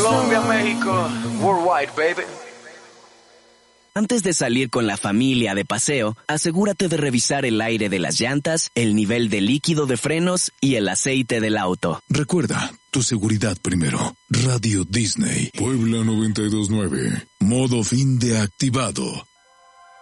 Colombia, México, worldwide, baby. Antes de salir con la familia de paseo, asegúrate de revisar el aire de las llantas, el nivel de líquido de frenos y el aceite del auto. Recuerda, tu seguridad primero. Radio Disney, Puebla 92.9. Modo fin de activado.